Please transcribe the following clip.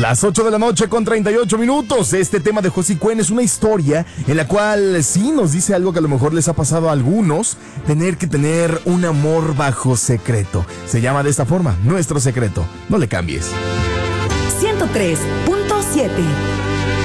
Las 8 de la noche con 38 minutos. Este tema de José Cuen es una historia en la cual sí nos dice algo que a lo mejor les ha pasado a algunos, tener que tener un amor bajo secreto. Se llama de esta forma, Nuestro Secreto. No le cambies. 103.7